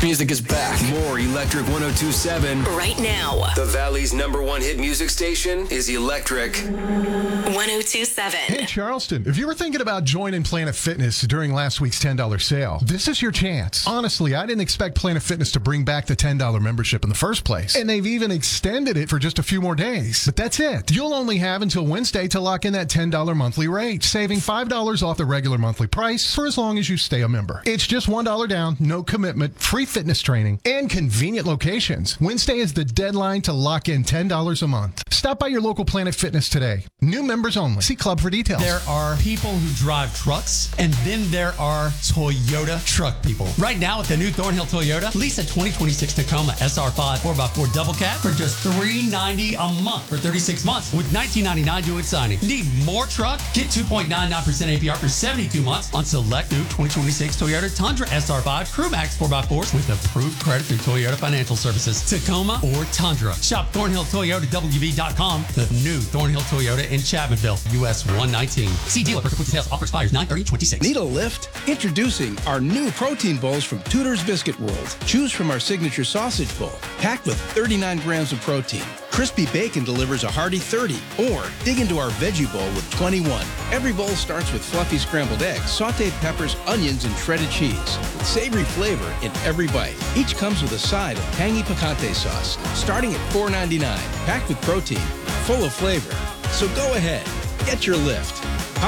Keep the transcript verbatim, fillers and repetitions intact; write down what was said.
music is back. More Electric one oh two point seven. Right now. The Valley's number one hit music station is Electric one oh two point seven. Hey, Charleston, if you were thinking about joining Planet Fitness during last week's ten dollars sale, this is your chance. Honestly, I didn't expect Planet Fitness to bring back the ten dollars membership in the first place. And they've even extended it for just a few more days. But that's it. You'll only have until Wednesday to lock in that ten dollars monthly rate, saving five dollars off the regular monthly price for as long as you stay a member. It's just one dollar down, no commitment, free fitness training, and convenient locations. Wednesday is the deadline to lock in ten dollars a month. Stop by your local Planet Fitness today. New members only. See Club for details. There are people who drive trucks, and then there are Toyota truck people. Right now at the new Thornhill Toyota, lease a twenty twenty-six Tacoma S R five four by four double cab for just three hundred ninety dollars a month for thirty-six months with nineteen ninety-nine due at signing. Need more truck? Get two point nine nine percent A P R for seventy-two months on select new twenty twenty-six Toyota Tundra S R five Crew Max four by fours with approved credit through Toyota Financial Services. Tacoma or Tundra. Shop Thornhill Toyota W V dot com. The new Thornhill Toyota in Chapmanville, U S one nineteen. See dealer for complete details. Offer expires nine thirty twenty-six. Need a lift? Introducing our new protein bowls from Tudor's Biscuit World. Choose from our signature sausage bowl, packed with thirty-nine grams of protein. Crispy bacon delivers a hearty thirty. Or dig into our veggie bowl with twenty-one. Every bowl starts with fluffy scrambled eggs, sauteed peppers, onions, and shredded cheese. With savory flavor in every bite. Each comes with a side of tangy picante sauce, starting at four ninety-nine. Packed with protein, full of flavor. So go ahead, get your lift.